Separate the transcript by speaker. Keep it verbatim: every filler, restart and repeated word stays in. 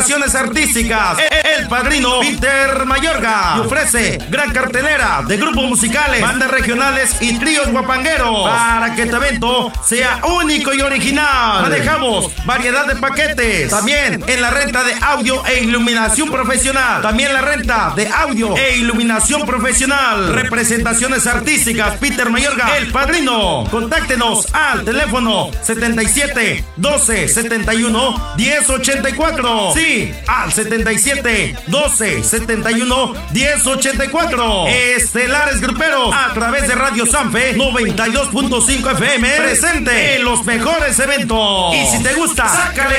Speaker 1: Artísticas, el padrino Peter Mayorga, y ofrece gran cartelera de grupos musicales, bandas regionales y tríos guapangueros para que tu evento sea único y original. Manejamos variedad de paquetes, también en la renta de audio e iluminación profesional, también la renta de audio e iluminación profesional. Representaciones artísticas Peter Mayorga, el padrino. Contáctenos al teléfono setenta y siete, doce, setenta y uno, diez ochenta y cuatro. Sí, al setenta y siete, doce, setenta y uno, diez ochenta y cuatro. Estelares Gruperos, a través de Radio Sanfe noventa y dos punto cinco F M, presente en los mejores eventos. Y si te gusta, sácale